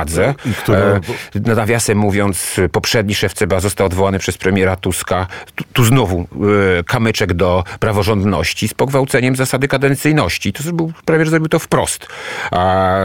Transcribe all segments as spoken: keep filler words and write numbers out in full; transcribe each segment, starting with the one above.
władze. No, która... e, nawiasem mówiąc, poprzedni szef C B A został odwołany przez premiera Tuska. Tu, tu znowu e, kamyczek do praworządności z pogwałceniem zasady kadencyjności. To był, prawie że zrobił to wprost. A,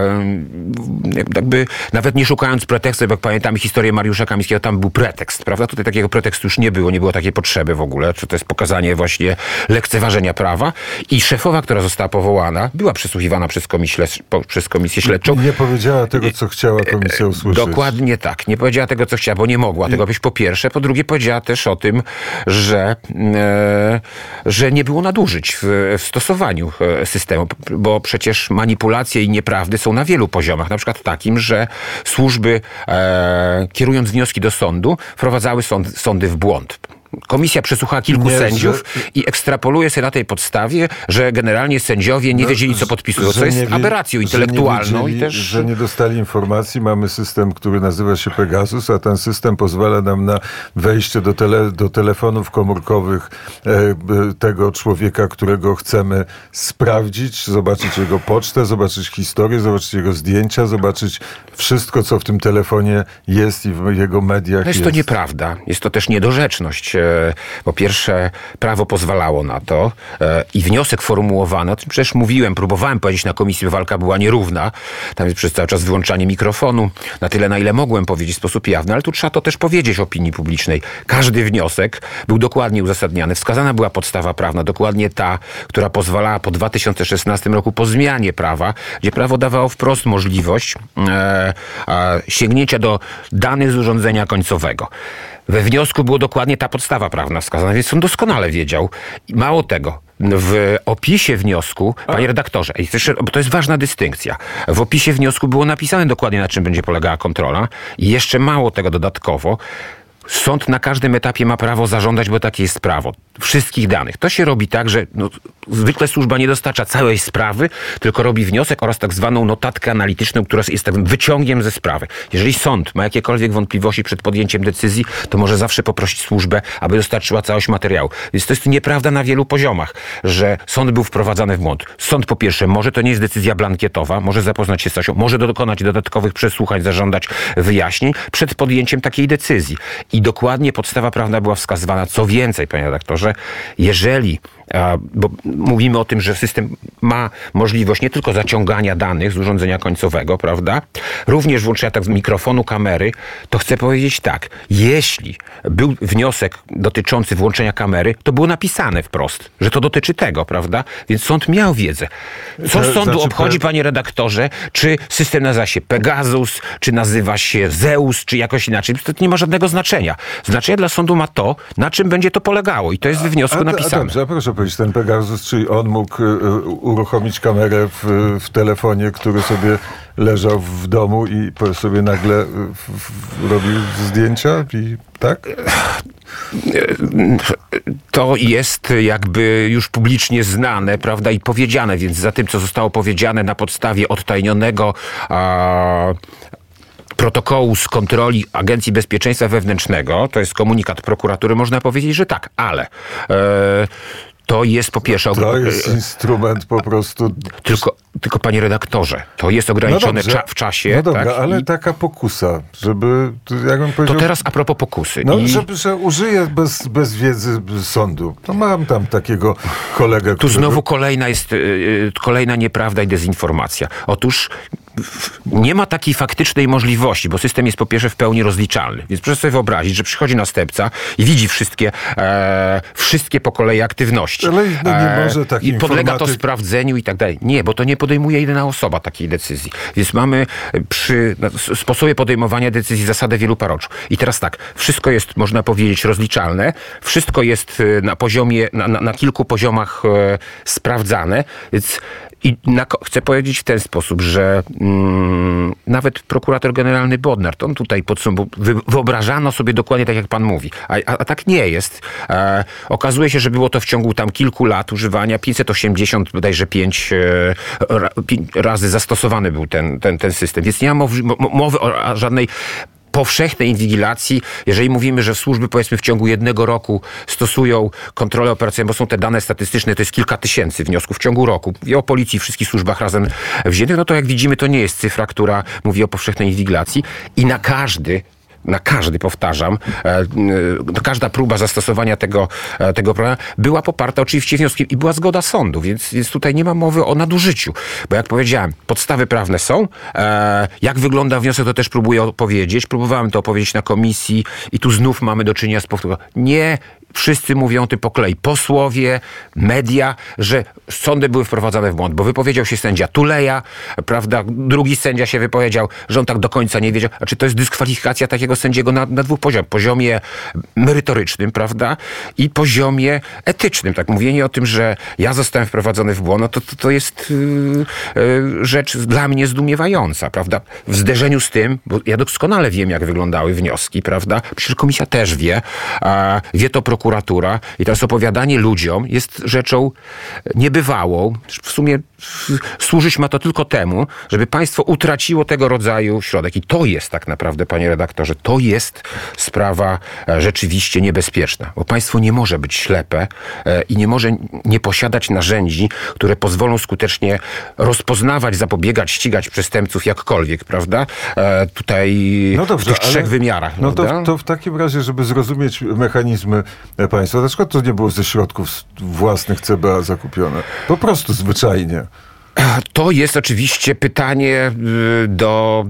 jakby nawet nie szukając pretekstu, bo jak pamiętamy historię Mariusza Kamińskiego, tam był pretekst, prawda? Tutaj takiego pretekstu już nie było, nie było takiej potrzeby w ogóle. Czy to jest pokazanie właśnie lekceważenia prawa. I szefowa, która została powołana, była przesłuchiwana przez komisję, przez komisję śledczą. Nie powiedziała tego, co chciała komisja usłyszeć. Dokładnie tak. Nie powiedziała tego, co chciała, bo nie mogła tego być po pierwsze. Po drugie powiedziała też o tym, że, e, że nie było nadużyć w, w stosowaniu systemu, bo przecież manipulacje i nieprawdy są na wielu poziomach. Na przykład takim, że służby e, kierując wnioski do sądu wprowadzały sąd, sądy w błąd. Komisja przesłuchała kilku nie, sędziów że... i ekstrapoluje sobie na tej podstawie, że generalnie sędziowie nie no, wiedzieli, co podpisują. Co jest wie... aberracją intelektualną. Że nie, wiedzieli, i też... że nie dostali informacji. Mamy system, który nazywa się Pegasus, a ten system pozwala nam na wejście do, tele, do telefonów komórkowych e, tego człowieka, którego chcemy sprawdzić, zobaczyć jego pocztę, zobaczyć historię, zobaczyć jego zdjęcia, zobaczyć wszystko, co w tym telefonie jest i w jego mediach jest. Jest to nieprawda. Jest to też niedorzeczność. Po pierwsze, prawo pozwalało na to i wniosek formułowano, o tym przecież mówiłem, próbowałem powiedzieć na komisji, że walka była nierówna. Tam jest przez cały czas wyłączanie mikrofonu, na tyle, na ile mogłem powiedzieć w sposób jawny, ale tu trzeba to też powiedzieć opinii publicznej. Każdy wniosek był dokładnie uzasadniany. Wskazana była podstawa prawna, dokładnie ta, która pozwalała po dwa tysiące szesnastym roku po zmianie prawa, gdzie prawo dawało wprost możliwość e, e, sięgnięcia do danych z urządzenia końcowego. We wniosku było dokładnie ta podstawa prawna wskazana, więc on doskonale wiedział. I mało tego, w opisie wniosku, panie redaktorze, bo to jest ważna dystynkcja, w opisie wniosku było napisane dokładnie, na czym będzie polegała kontrola i jeszcze mało tego dodatkowo, sąd na każdym etapie ma prawo zażądać, bo takie jest prawo, wszystkich danych. To się robi tak, że no, zwykle służba nie dostarcza całej sprawy, tylko robi wniosek oraz tak zwaną notatkę analityczną, która jest takim wyciągiem ze sprawy. Jeżeli sąd ma jakiekolwiek wątpliwości przed podjęciem decyzji, to może zawsze poprosić służbę, aby dostarczyła całość materiału. Więc to jest nieprawda na wielu poziomach, że sąd był wprowadzany w błąd. Sąd po pierwsze, może to nie jest decyzja blankietowa, może zapoznać się z coś, może dokonać dodatkowych przesłuchań, zażądać wyjaśnień przed podjęciem takiej decyzji. I dokładnie podstawa prawna była wskazywana. Co więcej, panie redaktorze, jeżeli, bo mówimy o tym, że system ma możliwość nie tylko zaciągania danych z urządzenia końcowego, prawda, również włączenia tak z mikrofonu, kamery, to chcę powiedzieć tak, jeśli był wniosek dotyczący włączenia kamery, to było napisane wprost, że to dotyczy tego, prawda, więc sąd miał wiedzę. Co to, sądu znaczy, obchodzi, panie redaktorze, czy system nazywa się Pegasus, czy nazywa się Zeus, czy jakoś inaczej, to nie ma żadnego znaczenia. Znaczenie dla sądu ma to, na czym będzie to polegało i to jest we wniosku a, a, napisane. A dobrze, a proszę powiedzieć, ten Pegasus, czyli on mógł y, uruchomić kamerę w, w telefonie, który sobie leżał w domu i sobie nagle w, w, robił zdjęcia i tak? To jest jakby już publicznie znane, prawda, i powiedziane, więc za tym, co zostało powiedziane na podstawie odtajnionego a, protokołu z kontroli Agencji Bezpieczeństwa Wewnętrznego, to jest komunikat prokuratury, można powiedzieć, że tak, ale e, to jest po pierwsze... To jest instrument po prostu... Tylko, tylko panie redaktorze, to jest ograniczone no cza- w czasie. No dobra, tak? ale I taka pokusa, żeby... Jak bym powiedział, to teraz a propos pokusy. No, I... że, że użyję bez, bez wiedzy sądu. To mam tam takiego kolegę, Tu który... znowu kolejna jest yy, kolejna nieprawda i dezinformacja. Otóż nie ma takiej faktycznej możliwości, bo system jest po pierwsze w pełni rozliczalny. Więc proszę sobie wyobrazić, że przychodzi następca i widzi wszystkie, e, wszystkie po kolei aktywności. Ale no nie może taki I podlega informatyk... to sprawdzeniu i tak dalej. Nie, bo to nie podejmuje jedyna osoba takiej decyzji. Więc mamy przy sposobie podejmowania decyzji zasadę wielu paroczu. I teraz tak, wszystko jest, można powiedzieć, rozliczalne. Wszystko jest na poziomie, na, na, na kilku poziomach e, sprawdzane. Więc I na, chcę powiedzieć w ten sposób, że mm, nawet prokurator generalny Bodnar, to on tutaj podsumował, wyobrażano sobie dokładnie tak, jak pan mówi. A, a, a tak nie jest. E, okazuje się, że było to w ciągu tam kilku lat używania, pięćset osiemdziesiąt bodajże pięć e, razy zastosowany był ten, ten, ten system. Więc nie ma mowy, mowy o żadnej powszechnej inwigilacji, jeżeli mówimy, że służby powiedzmy w ciągu jednego roku stosują kontrolę operacyjną, bo są te dane statystyczne, to jest kilka tysięcy wniosków w ciągu roku. Mówię o policji, wszystkich służbach razem wziętych, no to jak widzimy, to nie jest cyfra, która mówi o powszechnej inwigilacji i na każdy Na każdy, powtarzam, e, e, każda próba zastosowania tego, e, tego programu była poparta oczywiście wnioskiem i była zgoda sądu, więc, więc tutaj nie ma mowy o nadużyciu. Bo jak powiedziałem, podstawy prawne są. E, jak wygląda wniosek, to też próbuję opowiedzieć. Próbowałem to opowiedzieć na komisji i tu znów mamy do czynienia z powtórką. Nie wszyscy mówią o tym po kolei. Posłowie, media, że sądy były wprowadzane w błąd, bo wypowiedział się sędzia Tuleja, prawda? Drugi sędzia się wypowiedział, że on tak do końca nie wiedział. Znaczy to jest dyskwalifikacja takiego sędziego na, na dwóch poziomach. Poziomie merytorycznym, prawda? I poziomie etycznym. Tak, mówienie o tym, że ja zostałem wprowadzony w błąd, no to, to, to jest yy, yy, rzecz dla mnie zdumiewająca, prawda? W zderzeniu z tym, bo ja doskonale wiem, jak wyglądały wnioski, prawda? Przecież komisja też wie, a wie to prokuratura i teraz opowiadanie ludziom jest rzeczą niebywałą. W sumie służyć ma to tylko temu, żeby państwo utraciło tego rodzaju środek. I to jest tak naprawdę, panie redaktorze, to jest sprawa rzeczywiście niebezpieczna. Bo państwo nie może być ślepe i nie może nie posiadać narzędzi, które pozwolą skutecznie rozpoznawać, zapobiegać, ścigać przestępców jakkolwiek, prawda? Tutaj no dobrze, w tych trzech wymiarach. No to, to w takim razie, żeby zrozumieć mechanizmy państwa, na przykład to nie było ze środków własnych C B A zakupione. Po prostu zwyczajnie. To jest oczywiście pytanie do...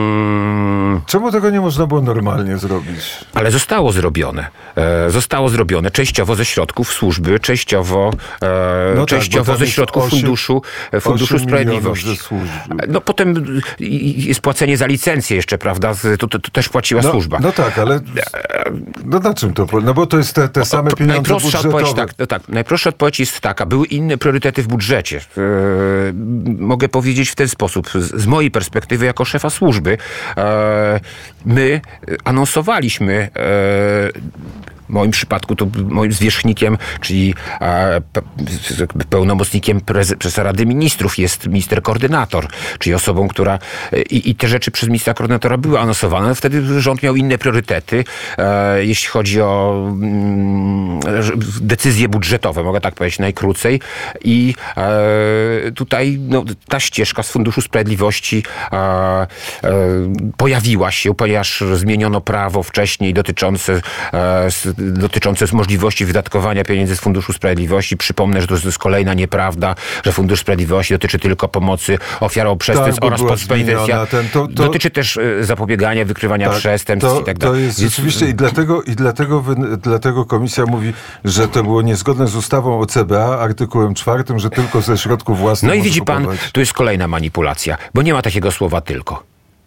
Mm, Czemu tego nie można było normalnie zrobić? Ale zostało zrobione. E, zostało zrobione częściowo ze środków służby, częściowo, e, no częściowo tak, ze środków osiem, funduszu, funduszu Sprawiedliwości. No potem jest płacenie za licencję jeszcze, prawda? To, to, to też płaciła no, służba. No tak, ale no na czym to? No bo to jest te, te same pieniądze najprostsza budżetowe. Odpowiedź, tak, no tak, najprostsza odpowiedź jest taka. Były inne priorytety w budżecie. E, mogę powiedzieć w ten sposób. Z, z mojej perspektywy jako szefa służby e, my anonsowaliśmy e, w moim przypadku to moim zwierzchnikiem, czyli e, pe, pełnomocnikiem prez, przez Rady Ministrów jest minister koordynator, czyli osobą, która i, i te rzeczy przez ministra koordynatora były anonsowane. Wtedy rząd miał inne priorytety, e, jeśli chodzi o mm, decyzje budżetowe, mogę tak powiedzieć najkrócej. I e, tutaj no, ta ścieżka z Funduszu Sprawiedliwości e, e, pojawiła się, ponieważ zmieniono prawo wcześniej dotyczące e, dotyczące możliwości wydatkowania pieniędzy z Funduszu Sprawiedliwości. Przypomnę, że to jest kolejna nieprawda, że Fundusz Sprawiedliwości dotyczy tylko pomocy ofiarom przestępstw tak, oraz podprewencja. To, to, dotyczy też zapobiegania, wykrywania tak, przestępstw to, i tak dalej. To jest Więc... rzeczywiście i dlatego, i dlatego, dlatego komisja mówi, że to było niezgodne z ustawą o C B A, artykułem czwartym, że tylko ze środków własnych. No i widzi pan, tu jest kolejna manipulacja, bo nie ma takiego słowa tylko.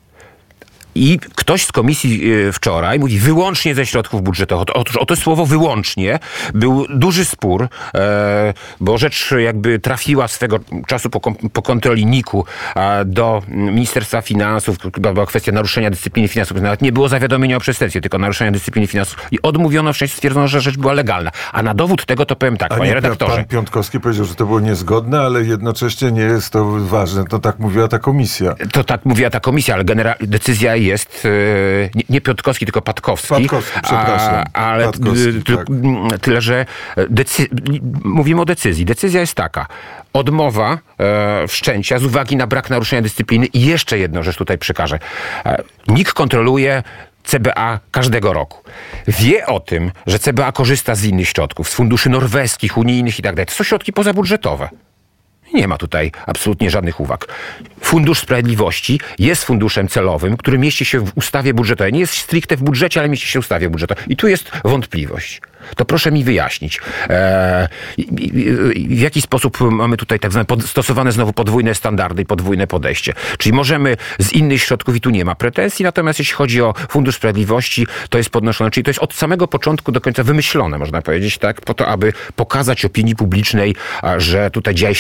I ktoś z komisji wczoraj mówi wyłącznie ze środków budżetowych. Otóż o to słowo wyłącznie był duży spór, e, bo rzecz jakby trafiła swego czasu po, po kontroli N I K-u e, do Ministerstwa Finansów. Była kwestia naruszenia dyscypliny finansów. Nawet nie było zawiadomienia o przestępstwie, tylko naruszenia dyscypliny finansów. I odmówiono, wcześniej stwierdzono, że rzecz była legalna. A na dowód tego to powiem tak, A panie nie, redaktorze. Pan Piątkowski powiedział, że to było niezgodne, ale jednocześnie nie jest to ważne. To tak mówiła ta komisja. To tak mówiła ta komisja, ale genera- decyzja jest nie, nie Piątkowski, tylko Patkowski. Patkowski, przepraszam. A, ale Patkowski, ty, tak. tyle, że decy- mówimy o decyzji. Decyzja jest taka. Odmowa e, wszczęcia z uwagi na brak naruszenia dyscypliny. I jeszcze jedną rzecz tutaj przekażę. E, N I K kontroluje C B A każdego roku. Wie o tym, że C B A korzysta z innych środków, z funduszy norweskich, unijnych i tak dalej. To są środki pozabudżetowe. Nie ma tutaj absolutnie żadnych uwag. Fundusz Sprawiedliwości jest funduszem celowym, który mieści się w ustawie budżetowej. Nie jest stricte w budżecie, ale mieści się w ustawie budżetowej. I tu jest wątpliwość. To proszę mi wyjaśnić, e, w jaki sposób mamy tutaj tak zwane pod, stosowane znowu podwójne standardy i podwójne podejście. Czyli możemy z innych środków i tu nie ma pretensji, natomiast jeśli chodzi o Fundusz Sprawiedliwości, to jest podnoszone, czyli to jest od samego początku do końca wymyślone, można powiedzieć, tak, po to, aby pokazać opinii publicznej, że tutaj dzieje się coś bez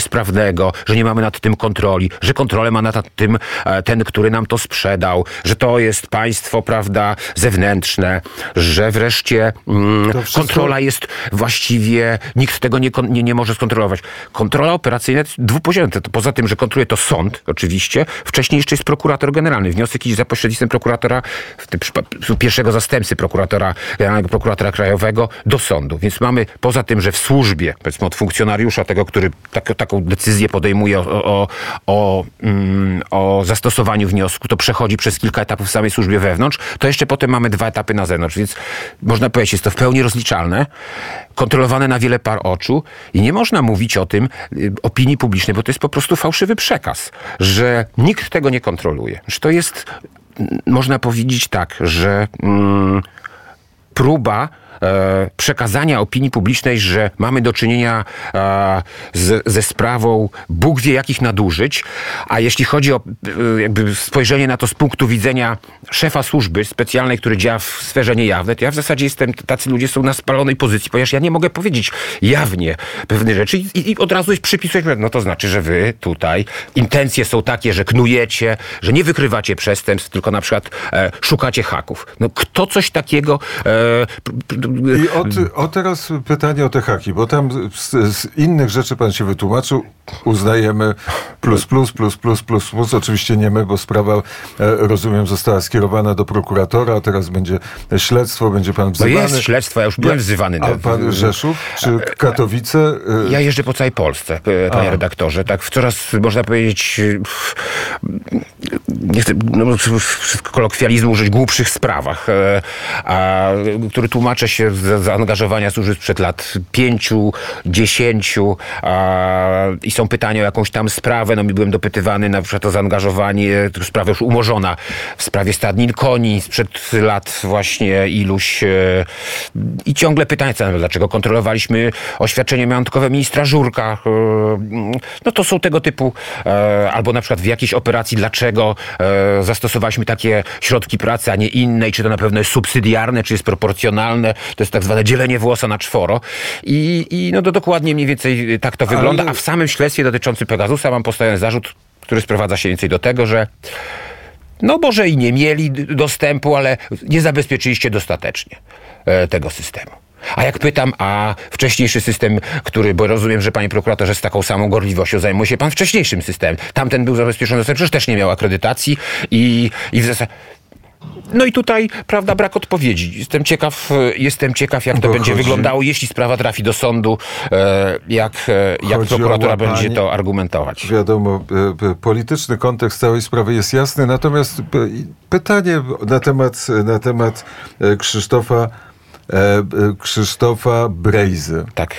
sprawnego, że nie mamy nad tym kontroli, że kontrolę ma nad tym ten, który nam to sprzedał, że to jest państwo, prawda, zewnętrzne, że wreszcie mm, wszystko... kontrola jest właściwie, nikt tego nie, nie, nie może skontrolować. Kontrola operacyjna jest dwupoziomowa. Poza tym, że kontroluje to sąd, oczywiście, wcześniej jeszcze jest prokurator generalny. Wniosek idzie za pośrednictwem prokuratora, w tym przypadku pierwszego zastępcy prokuratora, generalnego prokuratora krajowego do sądu. Więc mamy, poza tym, że w służbie, powiedzmy od funkcjonariusza, tego, który tak, taką decyzję podejmuje o, o, o, mm, o zastosowaniu wniosku, to przechodzi przez kilka etapów w samej służbie wewnątrz, to jeszcze potem mamy dwa etapy na zewnątrz. Więc można powiedzieć, jest to w pełni rozliczalne, kontrolowane na wiele par oczu i nie można mówić o tym y, opinii publicznej, bo to jest po prostu fałszywy przekaz, że nikt tego nie kontroluje. Że to jest, można powiedzieć tak, że mm, próba e, przekazania opinii publicznej, że mamy do czynienia e, z, ze sprawą Bóg wie jakich nadużyć, a jeśli chodzi o e, jakby spojrzenie na to z punktu widzenia szefa służby specjalnej, który działa w sferze niejawnej, to ja w zasadzie jestem, tacy ludzie są na spalonej pozycji, ponieważ ja nie mogę powiedzieć jawnie pewne rzeczy i, i, i od razu jest przypisać, no to znaczy, że wy tutaj intencje są takie, że knujecie, że nie wykrywacie przestępstw, tylko na przykład e, szukacie haków. No kto coś takiego e, I o, ty, o teraz pytanie o te haki, bo tam z, z innych rzeczy pan się wytłumaczył, uznajemy plus, plus, plus, plus, plus, plus. Oczywiście nie my, bo sprawa, e, rozumiem, została skierowana do prokuratora, a teraz będzie śledztwo, będzie pan wzywany. No jest śledztwo, ja już byłem ja, wzywany. A pan Rzeszów czy Katowice? E... Ja jeżdżę po całej Polsce, panie a. redaktorze. Tak w coraz, można powiedzieć, nie chcę no, kolokwializmu użyć, głupszych sprawach, e, a, który tłumaczę się z zaangażowania służby sprzed lat pięciu, dziesięciu a, i są pytania o jakąś tam sprawę. No mi byłem dopytywany na przykład o zaangażowanie, sprawa już umorzona w sprawie stadnin koni sprzed lat właśnie iluś e, i ciągle pytania, dlaczego kontrolowaliśmy oświadczenie majątkowe ministra Żurka. E, no to są tego typu e, albo na przykład w jakiejś operacji, dlaczego e, zastosowaliśmy takie środki pracy, a nie inne i czy to na pewno jest subsydiarne, czy jest proporcjonalne. To jest tak zwane dzielenie włosa na czworo. I, i no to dokładnie mniej więcej tak to ale... wygląda. A w samym śledztwie dotyczącym Pegasusa mam postawiony zarzut, który sprowadza się więcej do tego, że no może i nie mieli dostępu, ale nie zabezpieczyliście dostatecznie e, tego systemu. A jak pytam, a wcześniejszy system, który, bo rozumiem, że panie prokuratorze z taką samą gorliwością zajmuje się pan wcześniejszym systemem. Tamten był zabezpieczony dostęp, przecież też nie miał akredytacji i, i w zasadzie... No i tutaj, prawda, brak odpowiedzi. Jestem ciekaw, jestem ciekaw jak to Bo będzie chodzi... wyglądało, jeśli sprawa trafi do sądu, jak, jak prokuratura będzie to argumentować. Wiadomo, polityczny kontekst całej sprawy jest jasny, natomiast pytanie na temat, na temat Krzysztofa, Krzysztofa Brejzy. Tak.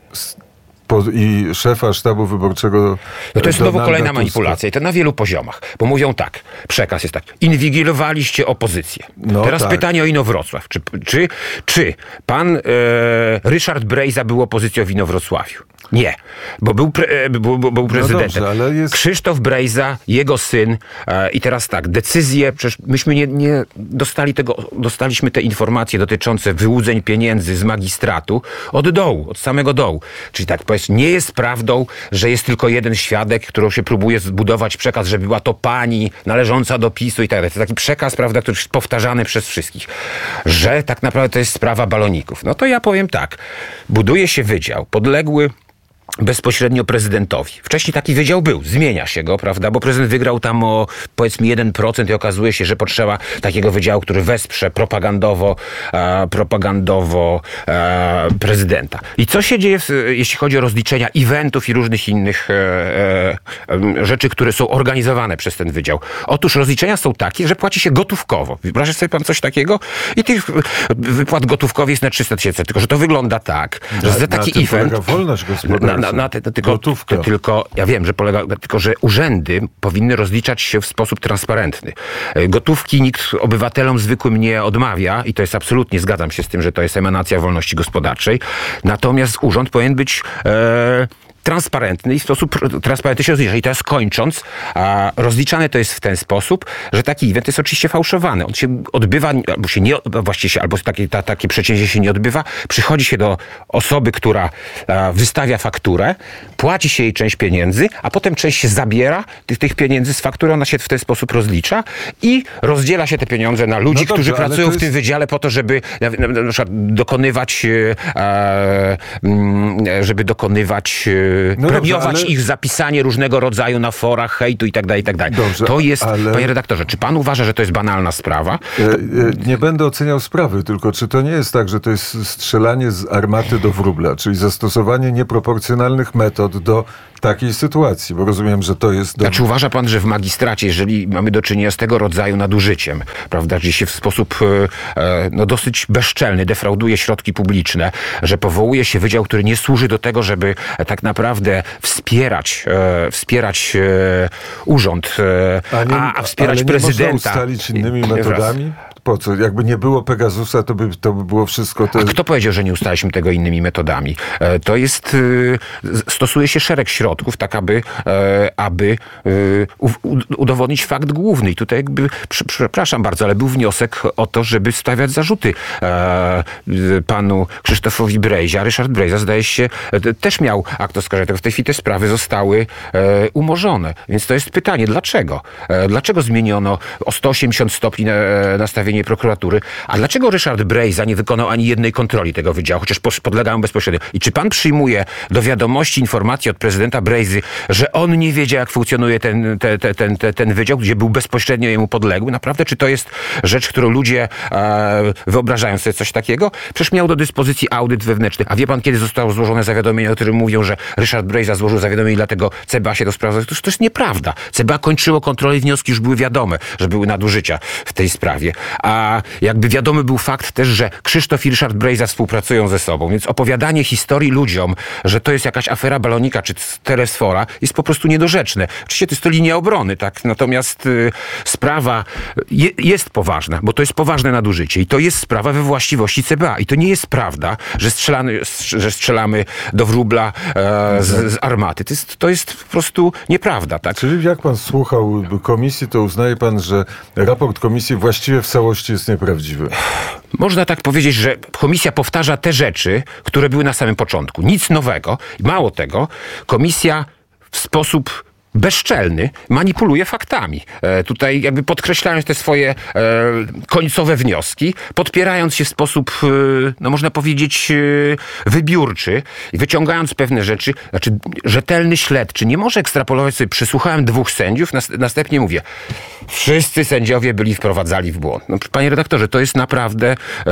I szefa sztabu wyborczego. No to jest znowu kolejna manipulacja i to na wielu poziomach. Bo mówią tak, przekaz jest tak, inwigilowaliście opozycję. No Teraz tak. pytanie o Inowrocław. Czy, czy, czy pan e, Ryszard Brejza był opozycją w Inowrocławiu? Nie, bo był, pre, bo, bo był prezydentem. No dobrze, ale jest... Krzysztof Brejza, jego syn e, i teraz tak, decyzje, przecież myśmy nie, nie dostali tego, dostaliśmy te informacje dotyczące wyłudzeń pieniędzy z magistratu od dołu, od samego dołu. Czyli tak, powiedz, nie jest prawdą, że jest tylko jeden świadek, którą się próbuje zbudować przekaz, że była to pani należąca do PiSu i tak dalej. To taki przekaz, prawda, który jest powtarzany przez wszystkich, że tak naprawdę to jest sprawa baloników. No to ja powiem tak, buduje się wydział podległy bezpośrednio prezydentowi. Wcześniej taki wydział był, zmienia się go, prawda, bo prezydent wygrał tam o powiedzmy jeden procent i okazuje się, że potrzeba takiego wydziału, który wesprze propagandowo, e, propagandowo e, prezydenta. I co się dzieje, w, jeśli chodzi o rozliczenia eventów i różnych innych e, e, rzeczy, które są organizowane przez ten wydział? Otóż rozliczenia są takie, że płaci się gotówkowo. Wyobrażasz sobie pan coś takiego? I tych wypłat gotówkowych jest na trzysta tysięcy, tylko że to wygląda tak, że za taki event... wolność gospodarcza. Na, na te, to tylko, to tylko, ja wiem, że polega, tylko że urzędy powinny rozliczać się w sposób transparentny. Gotówki nikt obywatelom zwykłym nie odmawia i to jest absolutnie, zgadzam się z tym, że to jest emanacja wolności gospodarczej. Natomiast urząd powinien być e, transparentny i w sposób transparentny się rozlicza. I teraz kończąc, a rozliczane to jest w ten sposób, że taki event jest oczywiście fałszowany. On się odbywa, albo się nie, właściwie się, albo takie, ta, takie przedsięwzięcie się nie odbywa. Przychodzi się do osoby, która a, wystawia fakturę, płaci się jej część pieniędzy, a potem część się zabiera tych, tych pieniędzy z faktury, ona się w ten sposób rozlicza i rozdziela się te pieniądze na ludzi, no dobrze, którzy pracują jest... w tym wydziale po to, żeby na, na, na przykład dokonywać, e, żeby dokonywać, no premiować dobrze, ale... ich zapisanie różnego rodzaju na forach, hejtu i tak dalej, i tak dalej. Dobrze, to jest, ale... panie redaktorze, czy pan uważa, że to jest banalna sprawa? E, e, nie będę oceniał sprawy, tylko czy to nie jest tak, że to jest strzelanie z armaty do wróbla, czyli zastosowanie nieproporcjonalnych metod do takiej sytuacji, bo rozumiem, że to jest... Do... Znaczy uważa pan, że w magistracie, jeżeli mamy do czynienia z tego rodzaju nadużyciem, prawda, gdzie się w sposób e, no, dosyć bezczelny defrauduje środki publiczne, że powołuje się wydział, który nie służy do tego, żeby e, tak naprawdę wspierać, e, wspierać e, urząd, e, a, nie, a, a wspierać ale nie prezydenta. Można ustalić innymi metodami? Po co? Jakby nie było Pegasusa, to by, to by było wszystko... Te... A kto powiedział, że nie ustaliliśmy tego innymi metodami? E, to jest... E, stosuje się szereg środków, tak aby, e, aby e, u, udowodnić fakt główny. I tutaj jakby, pr, przepraszam bardzo, ale był wniosek o to, żeby stawiać zarzuty e, panu Krzysztofowi Brejzie. A Ryszard Brejza, zdaje się, e, też miał akt oskarżenia. W tej chwili te sprawy zostały e, umorzone. Więc to jest pytanie, dlaczego? E, dlaczego zmieniono o sto osiemdziesiąt stopni na, nastawienie prokuratury? A dlaczego Ryszard Brejza nie wykonał ani jednej kontroli tego wydziału, chociaż podlegają bezpośrednio? I czy pan przyjmuje do wiadomości informacje od prezydenta Brejzy, że on nie wiedział, jak funkcjonuje ten, te, te, ten, te, ten wydział, gdzie był bezpośrednio jemu podległy? Naprawdę, czy to jest rzecz, którą ludzie e, wyobrażają sobie coś takiego? Przecież miał do dyspozycji audyt wewnętrzny. A wie pan, kiedy zostało złożone zawiadomienie, o którym mówią, że Ryszard Brejza złożył zawiadomienie, dlatego C B A się to sprawdza? To, to jest nieprawda. C B A kończyło kontrolę i wnioski już były wiadome, że były nadużycia w tej sprawie. A jakby wiadomy był fakt też, że Krzysztof i Ryszard Brejza współpracują ze sobą. Więc opowiadanie historii ludziom, że to jest jakaś afera balonika czy telesfora, jest po prostu niedorzeczne. Oczywiście to jest to linia obrony, tak? Natomiast y, sprawa je, jest poważna, bo to jest poważne nadużycie i to jest sprawa we właściwości C B A. I to nie jest prawda, że, strzelamy, że strzelamy do wróbla e, z, z armaty. To jest, to jest po prostu nieprawda, tak? Czyli jak pan słuchał komisji, to uznaje pan, że raport komisji właściwie w całości jest nieprawdziwy? Można tak powiedzieć, że komisja powtarza te rzeczy, które były na samym początku. Nic nowego. Mało tego, komisja w sposób bezczelny manipuluje faktami. E, tutaj jakby podkreślając te swoje e, końcowe wnioski, podpierając się w sposób, e, no można powiedzieć, e, wybiórczy i wyciągając pewne rzeczy. Znaczy rzetelny śledczy nie może ekstrapolować sobie, przysłuchałem dwóch sędziów, nas, następnie mówię, wszyscy sędziowie byli wprowadzali w błąd. No, panie redaktorze, to jest naprawdę e,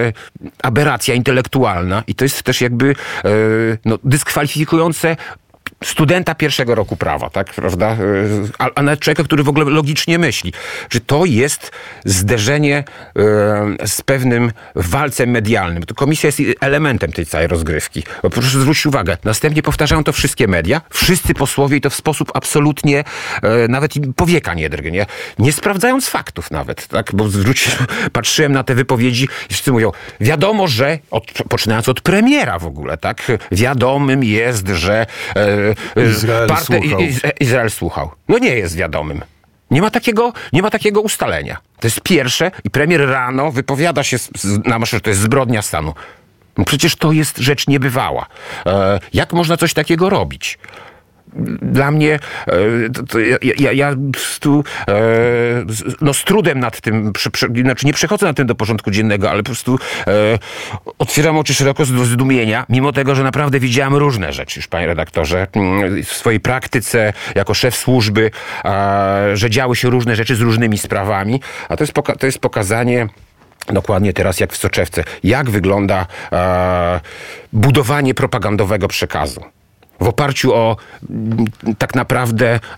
aberracja intelektualna i to jest też jakby e, no, dyskwalifikujące studenta pierwszego roku prawa, tak, prawda? A, a nawet człowieka, który w ogóle logicznie myśli. Czy to jest zderzenie e, z pewnym walcem medialnym? To komisja jest elementem tej całej rozgrywki. Bo proszę zwrócić uwagę, następnie powtarzają to wszystkie media, wszyscy posłowie i to w sposób absolutnie e, nawet powieka nie drgnie, nie sprawdzając faktów nawet, tak? Bo zwróć, patrzyłem na te wypowiedzi i wszyscy mówią, wiadomo, że, od, poczynając od premiera w ogóle, tak? Wiadomym jest, że e, Izrael, parte, słuchał. Izrael słuchał. No nie jest wiadomym. Nie ma takiego, nie ma takiego ustalenia. To jest pierwsze i premier rano wypowiada się z, z, na że to jest zbrodnia stanu. No przecież to jest rzecz niebywała. E, jak można coś takiego robić? Dla mnie, to, to ja, ja, ja tu, e, no z trudem nad tym, przy, przy, znaczy nie przechodzę nad tym do porządku dziennego, ale po prostu e, otwieram oczy szeroko z zdumienia, mimo tego, że naprawdę widziałem różne rzeczy już, panie redaktorze, w swojej praktyce jako szef służby, e, że działy się różne rzeczy z różnymi sprawami, a to jest, poka- to jest pokazanie dokładnie teraz jak w soczewce, jak wygląda e, budowanie propagandowego przekazu. W oparciu o tak naprawdę e,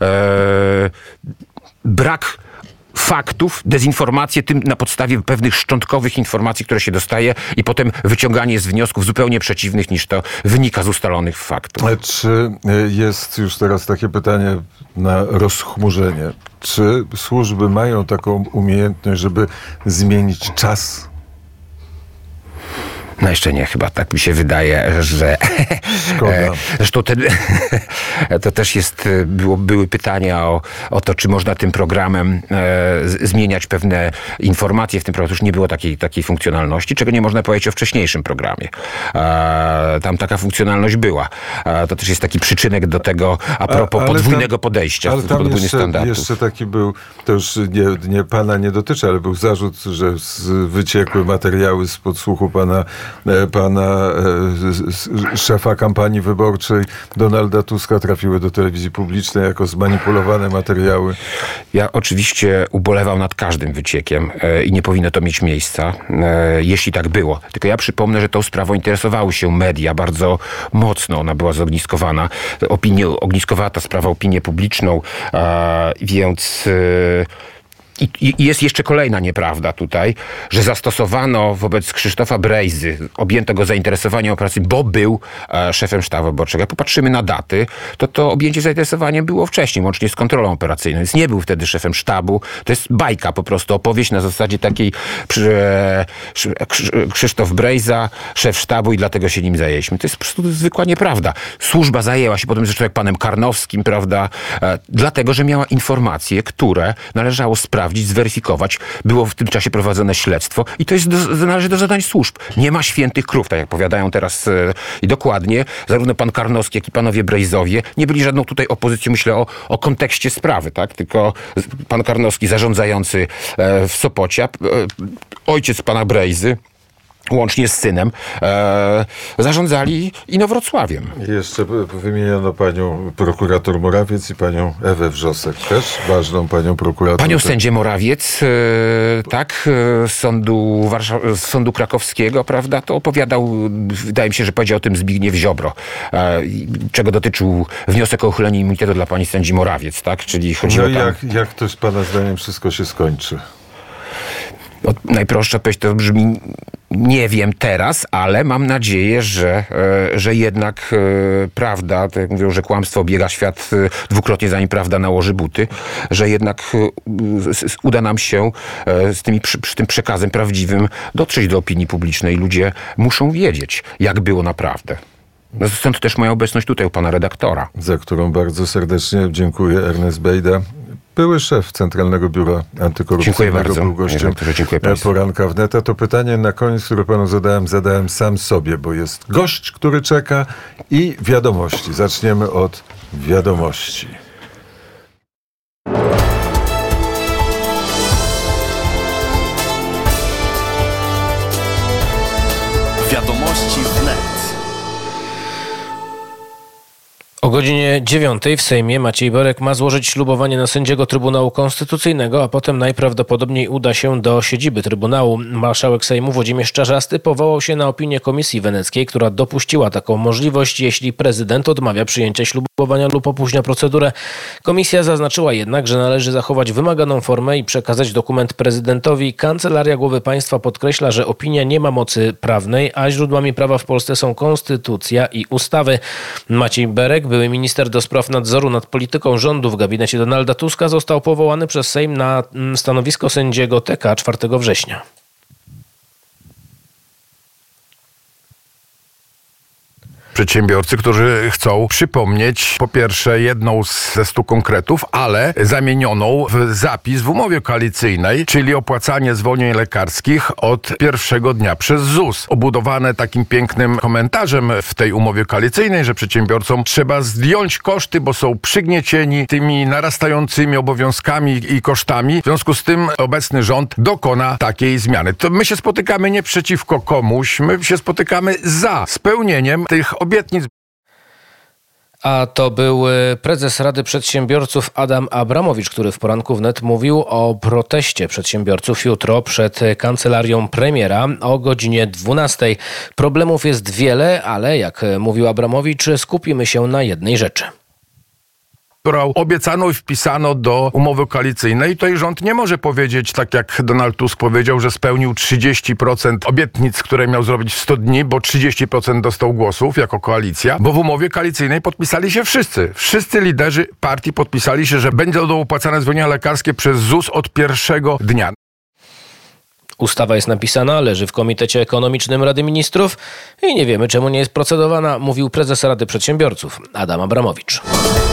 brak faktów, dezinformację tym na podstawie pewnych szczątkowych informacji, które się dostaje i potem wyciąganie z wniosków zupełnie przeciwnych niż to wynika z ustalonych faktów. A czy jest już teraz takie pytanie na rozchmurzenie? Czy służby mają taką umiejętność, żeby zmienić czas? No jeszcze nie, chyba tak mi się wydaje, że Szkoda. Zresztą ten, to też jest, było, były pytania o, o to, czy można tym programem e, zmieniać pewne informacje. W tym programie już nie było takiej, takiej funkcjonalności, czego nie można powiedzieć o wcześniejszym programie. E, tam taka funkcjonalność była. E, to też jest taki przyczynek do tego a propos a, podwójnego tam, podejścia, ale tam podwójnych jeszcze, standardów. jeszcze taki był, to już nie, nie pana nie dotyczy, ale był zarzut, że wyciekły materiały z podsłuchu pana, pana e, szefa kampanii wyborczej Donalda Tuska trafiły do telewizji publicznej jako zmanipulowane materiały. Ja oczywiście ubolewam nad każdym wyciekiem e, i nie powinno to mieć miejsca, e, jeśli tak było. Tylko ja przypomnę, że tą sprawą interesowały się media bardzo mocno. Ona była zogniskowana. Opinię, ogniskowała ta sprawa opinię publiczną, e, więc... E, I, I jest jeszcze kolejna nieprawda tutaj, że zastosowano wobec Krzysztofa Brejzy, objęto go zainteresowaniem operacji, bo był e, szefem sztabu wyborczego. Jak popatrzymy na daty, to to objęcie zainteresowaniem było wcześniej, łącznie z kontrolą operacyjną, więc nie był wtedy szefem sztabu. To jest bajka, po prostu opowieść na zasadzie takiej e, Krzysztof Brejza, szef sztabu i dlatego się nim zajęliśmy. To jest po prostu zwykła nieprawda. Służba zajęła się potem zresztą jak panem Karnowskim, prawda, e, dlatego, że miała informacje, które należało sprawdzić, zweryfikować. Było w tym czasie prowadzone śledztwo i to jest do, należy do zadań służb. Nie ma świętych krów, tak jak powiadają teraz e, i dokładnie. Zarówno pan Karnowski, jak i panowie Brejzowie nie byli żadną tutaj opozycją, myślę o, o kontekście sprawy, tak? Tylko pan Karnowski zarządzający e, w Sopocie, e, ojciec pana Brejzy, łącznie z synem, e, zarządzali Inowrocławiem. Jeszcze wymieniono panią prokurator Morawiec i panią Ewę Wrzosek, też ważną panią prokurator. Panią sędzię Morawiec, e, tak, z sądu, Warszaw- z sądu krakowskiego, prawda, to opowiadał, wydaje mi się, że powiedział o tym Zbigniew Ziobro, e, czego dotyczył wniosek o uchylenie immunitetu dla pani sędzi Morawiec, tak, czyli chodziło no tam... jak, jak to pana zdaniem wszystko się skończy? No, najprostsza odpowiedź to brzmi, nie wiem teraz, ale mam nadzieję, że, e, że jednak e, prawda, tak jak mówią, że kłamstwo obiega świat e, dwukrotnie, zanim prawda nałoży buty, że jednak e, s, uda nam się e, z tymi, przy, przy tym przekazem prawdziwym dotrzeć do opinii publicznej. Ludzie muszą wiedzieć, jak było naprawdę. No, stąd też moja obecność tutaj u pana redaktora. Za którą bardzo serdecznie dziękuję. Ernest Bejda, były szef Centralnego Biura Antykorupcyjnego. Dziękuję bardzo. Był gościem dziękuję poranka wnet. To pytanie na koniec, które panu zadałem, zadałem sam sobie, bo jest gość, który czeka i wiadomości. Zaczniemy od wiadomości. Wiadomości wnet. O godzinie dziewiątej w Sejmie Maciej Berek ma złożyć ślubowanie na sędziego Trybunału Konstytucyjnego, a potem najprawdopodobniej uda się do siedziby Trybunału. Marszałek Sejmu Włodzimierz Czarzasty powołał się na opinię Komisji Weneckiej, która dopuściła taką możliwość, jeśli prezydent odmawia przyjęcia ślubowania lub opóźnia procedurę. Komisja zaznaczyła jednak, że należy zachować wymaganą formę i przekazać dokument prezydentowi. Kancelaria Głowy Państwa podkreśla, że opinia nie ma mocy prawnej, a źródłami prawa w Polsce są konstytucja i ustawy. Maciej Berek, były minister do spraw nadzoru nad polityką rządu w gabinecie Donalda Tuska, został powołany przez Sejm na stanowisko sędziego T K czwartego września. Przedsiębiorcy, którzy chcą przypomnieć po pierwsze jedną ze stu konkretów, ale zamienioną w zapis w umowie koalicyjnej, czyli opłacanie zwolnień lekarskich od pierwszego dnia przez Z U S. Obudowane takim pięknym komentarzem w tej umowie koalicyjnej, że przedsiębiorcom trzeba zdjąć koszty, bo są przygniecieni tymi narastającymi obowiązkami i kosztami. W związku z tym obecny rząd dokona takiej zmiany. To my się spotykamy nie przeciwko komuś, my się spotykamy za spełnieniem tych obietnic. A to był prezes Rady Przedsiębiorców Adam Abramowicz, który w poranku wnet mówił o proteście przedsiębiorców jutro przed kancelarią premiera o godzinie dwunastej. Problemów jest wiele, ale jak mówił Abramowicz, skupimy się na jednej rzeczy. Którą obiecano i wpisano do umowy koalicyjnej. Tutaj rząd nie może powiedzieć, tak jak Donald Tusk powiedział, że spełnił trzydzieści procent obietnic, które miał zrobić w sto dni, bo trzydzieści procent dostał głosów jako koalicja, bo w umowie koalicyjnej podpisali się wszyscy. Wszyscy liderzy partii podpisali się, że będą opłacane zwolnienia lekarskie przez Z U S od pierwszego dnia. Ustawa jest napisana, leży w Komitecie Ekonomicznym Rady Ministrów i nie wiemy, czemu nie jest procedowana, mówił prezes Rady Przedsiębiorców Adam Abramowicz.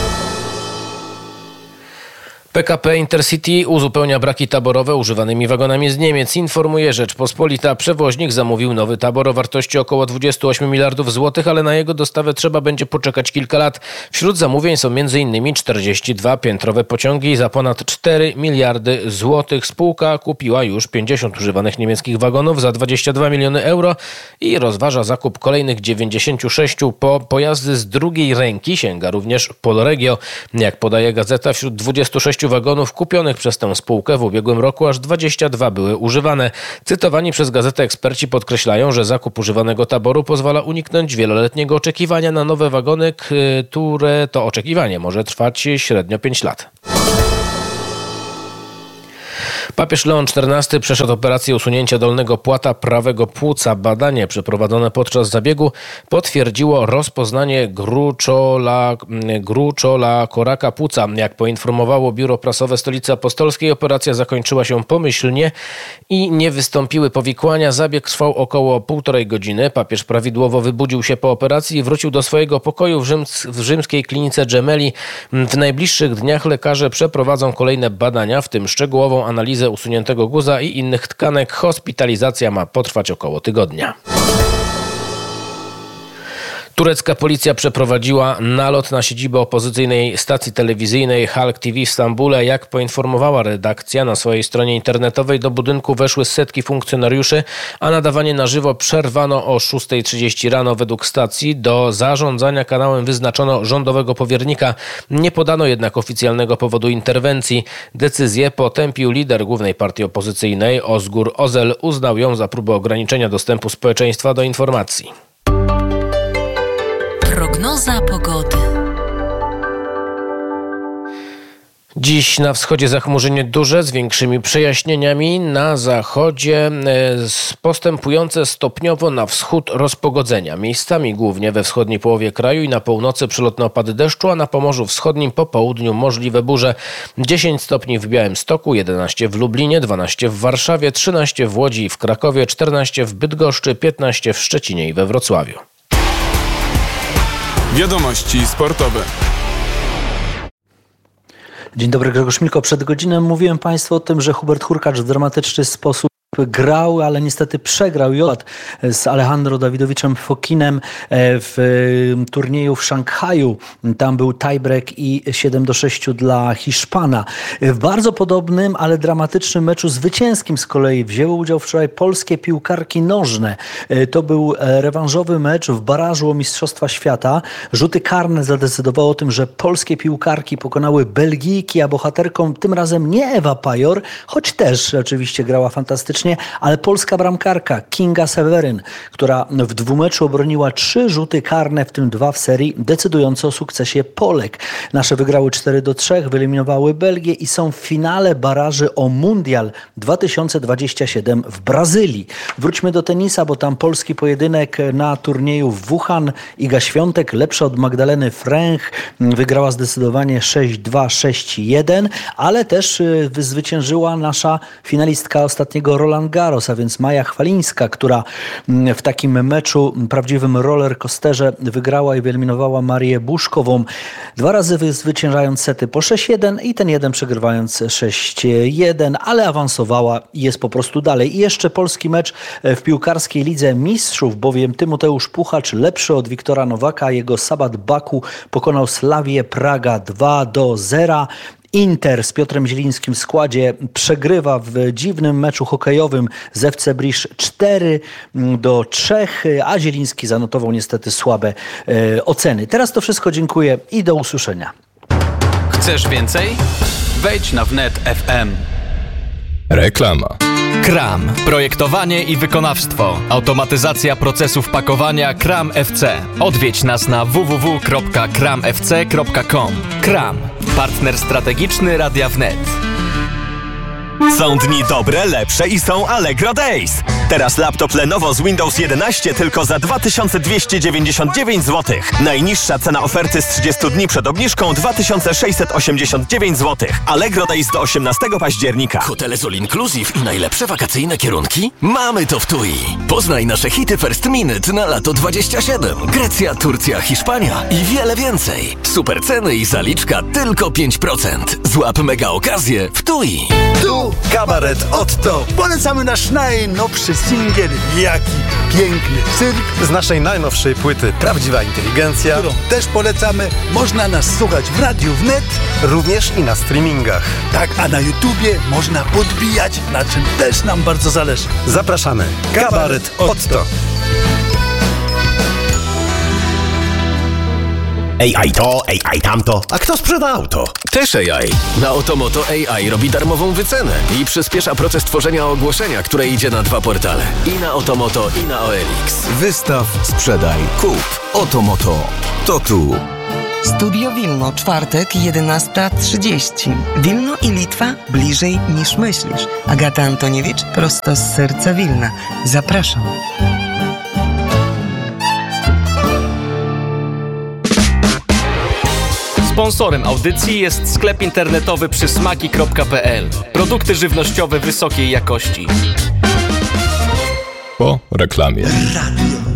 P K P Intercity uzupełnia braki taborowe używanymi wagonami z Niemiec. Informuje Rzeczpospolita. Przewoźnik zamówił nowy tabor o wartości około dwadzieścia osiem miliardów złotych, ale na jego dostawę trzeba będzie poczekać kilka lat. Wśród zamówień są m.in. czterdzieści dwa piętrowe pociągi za ponad cztery miliardy złotych. Spółka kupiła już pięćdziesiąt używanych niemieckich wagonów za dwadzieścia dwa miliony euro i rozważa zakup kolejnych dziewięćdziesięciu sześciu. Po pojazdy z drugiej ręki sięga również Polregio. Jak podaje gazeta, wśród dwudziestu sześciu wagonów kupionych przez tę spółkę w ubiegłym roku aż dwadzieścia dwa były używane. Cytowani przez gazetę eksperci podkreślają, że zakup używanego taboru pozwala uniknąć wieloletniego oczekiwania na nowe wagony, które to oczekiwanie może trwać średnio pięć lat. Papież Leon czternasty przeszedł operację usunięcia dolnego płata prawego płuca. Badanie przeprowadzone podczas zabiegu potwierdziło rozpoznanie gruczola, gruczola koraka płuca. Jak poinformowało biuro prasowe Stolicy Apostolskiej, operacja zakończyła się pomyślnie i nie wystąpiły powikłania. Zabieg trwał około półtorej godziny. Papież prawidłowo wybudził się po operacji i wrócił do swojego pokoju w, rzyms, w rzymskiej klinice Gemelli. W najbliższych dniach lekarze przeprowadzą kolejne badania, w tym szczegółową analizę usuniętego guza i innych tkanek. Hospitalizacja ma potrwać około tygodnia. Turecka policja przeprowadziła nalot na siedzibę opozycyjnej stacji telewizyjnej Halk T V w Stambule. Jak poinformowała redakcja na swojej stronie internetowej, do budynku weszły setki funkcjonariuszy, a nadawanie na żywo przerwano o szósta trzydzieści rano. Według stacji do zarządzania kanałem wyznaczono rządowego powiernika. Nie podano jednak oficjalnego powodu interwencji. Decyzję potępił lider głównej partii opozycyjnej Ozgur Özel. Uznał ją za próbę ograniczenia dostępu społeczeństwa do informacji. Prognoza pogody. Dziś na wschodzie zachmurzenie duże z większymi przejaśnieniami. Na zachodzie postępujące stopniowo na wschód rozpogodzenia. Miejscami głównie we wschodniej połowie kraju i na północy przelotne opady deszczu, a na Pomorzu Wschodnim po południu możliwe burze. dziesięć stopni w Białymstoku, jedenaście w Lublinie, dwanaście w Warszawie, trzynaście w Łodzi i w Krakowie, czternaście w Bydgoszczy, piętnaście w Szczecinie i we Wrocławiu. Wiadomości sportowe. Dzień dobry, Grzegorz Milko. Przed godziną mówiłem Państwu o tym, że Hubert Hurkacz w dramatyczny sposób grał, ale niestety przegrał Jod z Alejandro Dawidowiczem Fokinem w turnieju w Szanghaju. Tam był tiebreak i siedem do sześciu dla Hiszpana. W bardzo podobnym, ale dramatycznym meczu zwycięskim z kolei wzięły udział wczoraj polskie piłkarki nożne. To był rewanżowy mecz w barażu o Mistrzostwa Świata. Rzuty karne zadecydowały o tym, że polskie piłkarki pokonały Belgijki, a bohaterką tym razem nie Ewa Pajor, choć też oczywiście grała fantastycznie, ale polska bramkarka Kinga Seweryn, która w dwumeczu obroniła trzy rzuty karne, w tym dwa w serii, decydujące o sukcesie Polek. Nasze wygrały cztery do trzech, wyeliminowały Belgię i są w finale baraży o Mundial dwa tysiące dwudziesty siódmy w Brazylii. Wróćmy do tenisa, bo tam polski pojedynek na turnieju w Wuhan. Iga Świątek, lepsza od Magdaleny Fręch, wygrała zdecydowanie sześć dwa, sześć jeden, ale też zwyciężyła nasza finalistka ostatniego Roland Garros, a więc Maja Chwalińska, która w takim meczu, prawdziwym rollercoasterze, wygrała i wyeliminowała Marię Buszkową. Dwa razy zwyciężając sety po sześć jeden i ten jeden przegrywając sześć jeden, ale awansowała i jest po prostu dalej. I jeszcze polski mecz w piłkarskiej lidze mistrzów, bowiem Tymoteusz Puchacz, lepszy od Wiktora Nowaka, jego Sabat Baku pokonał Slawię Praga dwa do zera. Inter z Piotrem Zielińskim w składzie przegrywa w dziwnym meczu hokejowym z F C Brisz cztery do trzech, a Zieliński zanotował niestety słabe e, oceny. Teraz to wszystko, dziękuję i do usłyszenia. Chcesz więcej? Wejdź na wnet kropka f m. Reklama. Kram. Projektowanie i wykonawstwo. Automatyzacja procesów pakowania Kram F C. Odwiedź nas na w w w kropka kram f c kropka com. Kram. Partner strategiczny Radia Wnet. Są dni dobre, lepsze i są Allegro Days. Teraz laptop Lenovo z Windows jedenaście tylko za dwa tysiące dwieście dziewięćdziesiąt dziewięć złotych. Najniższa cena oferty z trzydziestu dni przed obniżką dwa tysiące sześćset osiemdziesiąt dziewięć złotych. Allegro Days do osiemnastego października. Hotele z All Inclusive i najlepsze wakacyjne kierunki? Mamy to w T U I. Poznaj nasze hity First Minute na lato dwadzieścia siedem. Grecja, Turcja, Hiszpania i wiele więcej. Super ceny i zaliczka tylko pięć procent. Złap mega okazję w T U I. Tu kabaret Otto. Polecamy nasz najnowszy singiel. Jaki piękny cyrk. Z naszej najnowszej płyty Prawdziwa Inteligencja, którą też polecamy. Można nas słuchać w radiu wnet. Również i na streamingach. Tak, a na YouTubie można podbijać, na czym też nam bardzo zależy. Zapraszamy. Kabaret Otto. A I to, A I tamto. A kto sprzeda auto? Też A I. Na Otomoto A I robi darmową wycenę i przyspiesza proces tworzenia ogłoszenia, które idzie na dwa portale. I na Otomoto, i na O L X. Wystaw, sprzedaj, kup. Otomoto. To tu. Studio Wilno, czwartek, jedenasta trzydzieści. Wilno i Litwa bliżej niż myślisz. Agata Antoniewicz, prosto z serca Wilna. Zapraszam. Sponsorem audycji jest sklep internetowy przysmaki kropka p l. Produkty żywnościowe wysokiej jakości. Po reklamie. Radio